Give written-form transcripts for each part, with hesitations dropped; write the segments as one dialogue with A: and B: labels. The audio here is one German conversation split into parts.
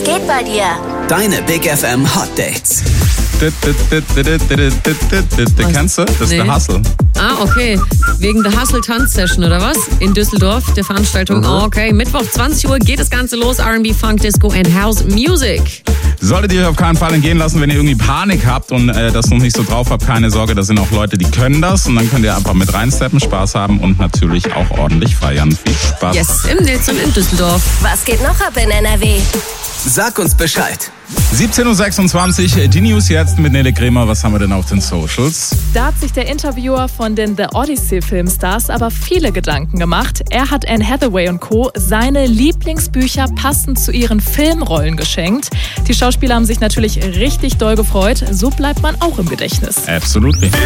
A: geht bei dir?
B: Deine Big FM Hot Dates.
C: Kennst du? Das ist der Hustle.
D: Ah, okay. Wegen der Hustle-Tanz-Session, oder was? In Düsseldorf, der Veranstaltung. Oh, okay. Mittwoch, 20 Uhr geht das Ganze los. R&B, Funk, Disco and House Music.
C: Solltet ihr euch auf keinen Fall entgehen lassen, wenn ihr irgendwie Panik habt und das noch nicht so drauf habt, keine Sorge, da sind auch Leute, die können das. Und dann könnt ihr einfach mit reinsteppen, Spaß haben und natürlich auch ordentlich feiern. Viel Spaß.
D: Yes, im Netz und in Düsseldorf.
A: Was geht noch ab in NRW?
B: Sag uns Bescheid.
C: 17.26 Uhr, die News jetzt mit Nele Kremer. Was haben wir denn auf den Socials?
E: Da hat sich der Interviewer von den The Odyssey-Filmstars aber viele Gedanken gemacht. Er hat Anne Hathaway und Co. seine Lieblingsbücher passend zu ihren Filmrollen geschenkt. Die Schauspieler haben sich natürlich richtig doll gefreut. So bleibt man auch im Gedächtnis.
C: Absolut.
F: Big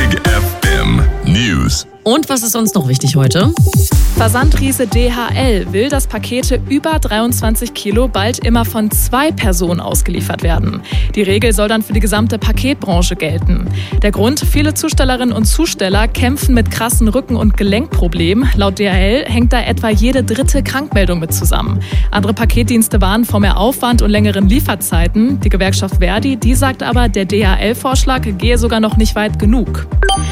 F: FM News.
D: Und was ist uns noch wichtig heute?
E: Versandriese DHL will, dass Pakete über 23 Kilo bald immer von 2 Personen ausgeliefert werden. Die Regel soll dann für die gesamte Paketbranche gelten. Der Grund: viele Zustellerinnen und Zusteller kämpfen mit krassen Rücken- und Gelenkproblemen. Laut DHL hängt da etwa jede 3. Krankmeldung mit zusammen. Andere Paketdienste warnen vor mehr Aufwand und längeren Lieferzeiten. Die Gewerkschaft Verdi, die sagt aber, der DHL-Vorschlag gehe sogar noch nicht weit genug.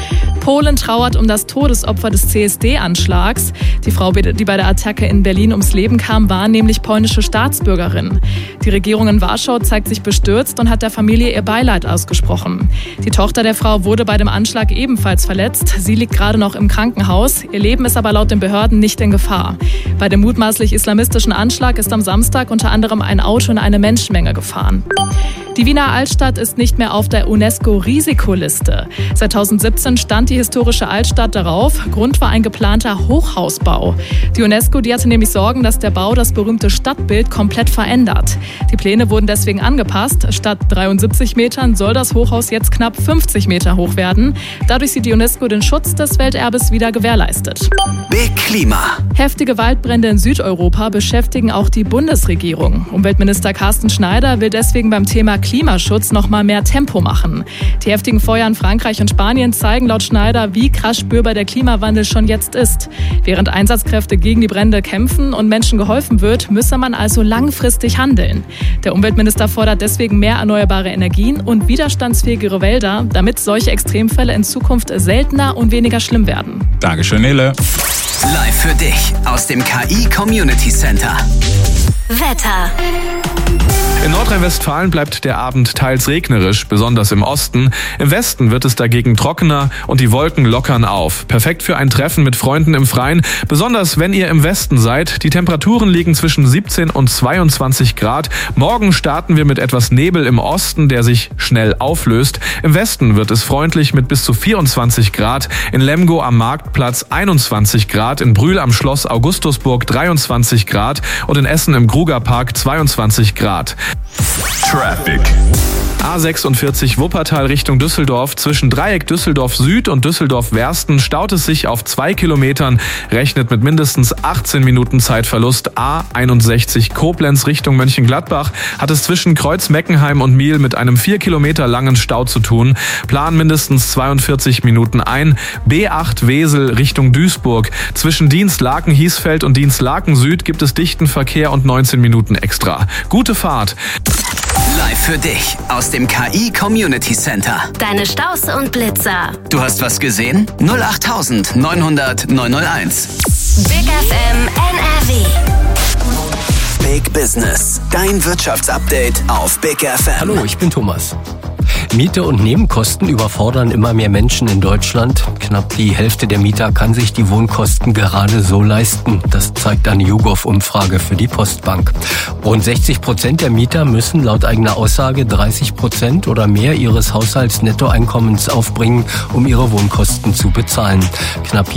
E: Polen trauert um das Todesopfer des CSD-Anschlags. Die Frau, die bei der Attacke in Berlin ums Leben kam, war nämlich polnische Staatsbürgerin. Die Regierung in Warschau zeigt sich bestürzt und hat der Familie ihr Beileid ausgesprochen. Die Tochter der Frau wurde bei dem Anschlag ebenfalls verletzt. Sie liegt gerade noch im Krankenhaus. Ihr Leben ist aber laut den Behörden nicht in Gefahr. Bei dem mutmaßlich islamistischen Anschlag ist am Samstag unter anderem ein Auto in eine Menschenmenge gefahren. Die Wiener Altstadt ist nicht mehr auf der UNESCO-Risikoliste. Seit 2017 stand die historische Altstadt darauf. Grund war ein geplanter Hochhausbau. Die UNESCO, die hatte nämlich Sorgen, dass der Bau das berühmte Stadtbild komplett verändert. Die Pläne wurden deswegen angepasst. Statt 73 Metern soll das Hochhaus jetzt knapp 50 Meter hoch werden. Dadurch sieht die UNESCO den Schutz des Welterbes wieder gewährleistet.
B: Big Klima.
E: Heftige Waldbrände in Südeuropa beschäftigen auch die Bundesregierung. Umweltminister Carsten Schneider will deswegen beim Thema Klimaschutz noch mal mehr Tempo machen. Die heftigen Feuer in Frankreich und Spanien zeigen laut Schneider, wie krass spürbar der Klimawandel schon jetzt ist. Während Einsatzkräfte gegen die Brände kämpfen und Menschen geholfen wird, müsse man also langfristig handeln. Der Umweltminister fordert deswegen mehr erneuerbare Energien und widerstandsfähigere Wälder, damit solche Extremfälle in Zukunft seltener und weniger schlimm werden.
C: Dankeschön, Nele.
B: Live für dich aus dem KI Community Center.
A: Wetter.
G: In Nordrhein-Westfalen bleibt der Abend teils regnerisch, besonders im Osten. Im Westen wird es dagegen trockener und die Wolken lockern auf. Perfekt für ein Treffen mit Freunden im Freien, besonders wenn ihr im Westen seid. Die Temperaturen liegen zwischen 17 und 22 Grad. Morgen starten wir mit etwas Nebel im Osten, der sich schnell auflöst. Im Westen wird es freundlich mit bis zu 24 Grad. In Lemgo am Marktplatz 21 Grad, in Brühl am Schloss Augustusburg 23 Grad und in Essen im Grugerpark 22 Grad.
F: Traffic.
G: A46 Wuppertal Richtung Düsseldorf. Zwischen Dreieck Düsseldorf Süd und Düsseldorf-Wersten staut es sich auf 2 Kilometern. Rechnet mit mindestens 18 Minuten Zeitverlust. A61 Koblenz Richtung Mönchengladbach hat es zwischen Kreuz-Meckenheim und Miel mit einem 4 Kilometer langen Stau zu tun. Plan mindestens 42 Minuten ein. B8 Wesel Richtung Duisburg. Zwischen Dienstlaken-Hiesfeld und Dienstlaken Süd gibt es dichten Verkehr und 19 Minuten extra. Gute Fahrt.
B: Live für dich aus dem KI Community Center.
A: Deine Staus und Blitzer.
B: Du hast was gesehen? 08000 900 901.
A: Big FM NRW.
B: Big Business. Dein Wirtschaftsupdate auf Big FM.
H: Hallo, ich bin Thomas. Miete und Nebenkosten überfordern immer mehr Menschen in Deutschland. Knapp die Hälfte der Mieter kann sich die Wohnkosten gerade so leisten. Das zeigt eine YouGov-Umfrage für die Postbank. Rund 60% der Mieter müssen laut eigener Aussage 30% oder mehr ihres Haushaltsnettoeinkommens aufbringen, um ihre Wohnkosten zu bezahlen. Knapp